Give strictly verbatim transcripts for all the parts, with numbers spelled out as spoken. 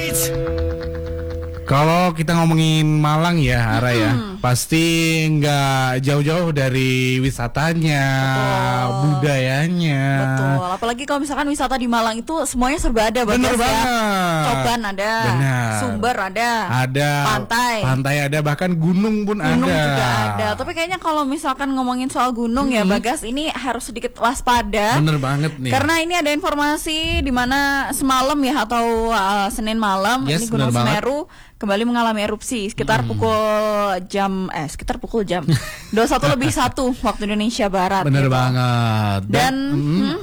Kalau kita ngomongin Malang ya, Ara ya, hmm. pasti nggak jauh-jauh dari wisatanya, betul. budayanya. Betul. Apalagi kalau misalkan wisata di Malang itu semuanya serba ada. Bener banget. Ya. Coban ada, Bener. Sumber ada, ada, pantai, pantai ada, bahkan gunung pun gunung ada. Gunung juga ada. Tapi kayaknya kalau misalkan ngomongin soal gunung hmm. ya, Bagas, ini harus sedikit waspada. Bener banget nih. Karena ini ada informasi di mana semalam ya atau uh, Senin malam yes, ini Gunung Semeru banget. kembali mengalami erupsi sekitar hmm. pukul jam eh sekitar pukul jam dua puluh satu lebih satu waktu Indonesia Barat. Bener gitu. banget. Dan hmm. hmm,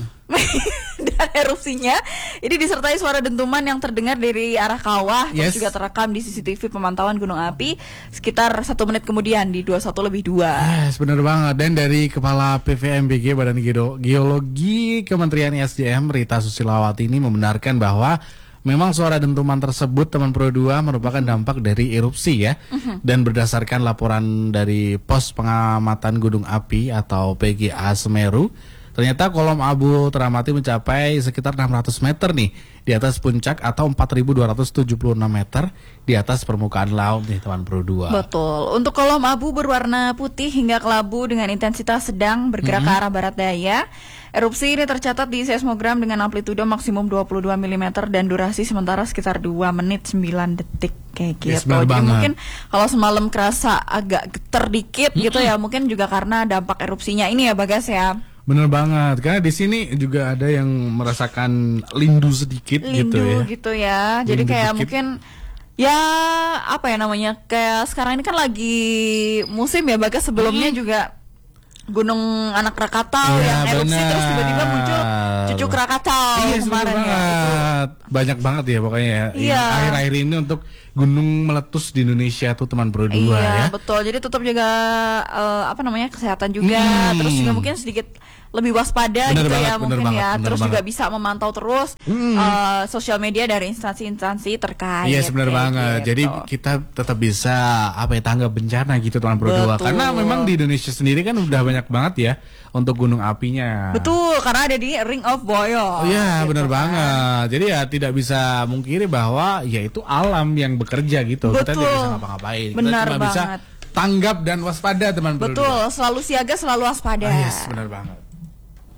dan erupsinya ini disertai suara dentuman yang terdengar dari arah kawah, yes. terus juga terekam di C C T V pemantauan gunung api sekitar satu menit kemudian di dua puluh satu lebih dua. Yes, bener banget. Dan dari Kepala P V M B G Badan Geologi Kementerian S D M Rita Susilawati ini membenarkan bahwa memang suara dentuman tersebut teman Pro dua merupakan dampak dari erupsi ya. Uh-huh. Dan berdasarkan laporan dari Pos Pengamatan Gunung Api atau P G A Semeru, ternyata kolom abu teramati mencapai sekitar enam ratus meter nih di atas puncak atau empat ribu dua ratus tujuh puluh enam meter di atas permukaan laut nih teman Pro dua. Betul. Untuk kolom abu berwarna putih hingga kelabu dengan intensitas sedang bergerak mm-hmm. ke arah barat daya. Erupsi ini tercatat di seismogram dengan amplitudo maksimum dua puluh dua milimeter dan durasi sementara sekitar dua menit sembilan detik kayak gitu. Yes, jadi banget. Mungkin kalau semalam kerasa agak geter dikit mm-hmm. gitu ya, mungkin juga karena dampak erupsinya ini ya Bagas ya. Bener banget, karena di sini juga ada yang merasakan lindu sedikit lindu, gitu ya. Lindu gitu ya, jadi lindu kayak dikit. Mungkin ya apa ya namanya, kayak sekarang ini kan lagi musim ya Bagas, sebelumnya hmm. juga Gunung Anak Krakatau ya, yang erupsi bener. Terus tiba-tiba muncul Cucuk Krakatau iya, kemarin ya. Banyak banget ya pokoknya ya. Iya. Akhir-akhir ini untuk gunung meletus di Indonesia tuh teman Pro dua iya, ya. Betul. Jadi tetap juga uh, apa namanya kesehatan juga. Hmm. Terus juga mungkin sedikit lebih waspada bener gitu banget, ya mungkin banget, ya. Terus banget. Juga bisa memantau terus hmm. uh, sosial media dari instansi-instansi terkait. Iya, yes, benar banget. Gitu. Jadi kita tetap bisa apa ya tanggap bencana gitu teman Pro dua. Karena memang di Indonesia sendiri kan udah banyak banget ya untuk gunung apinya. Betul, karena ada di Ring of Boyo. Oh iya, gitu benar kan. banget. Jadi ya tidak bisa mungkiri bahwa ya itu alam yang bekerja gitu. Betul. Kita tidak bisa ngapa-ngapain. Kita benar cuma banget. bisa tanggap dan waspada teman Pro dua. Betul, selalu siaga, selalu waspada. Ah, yes, benar banget.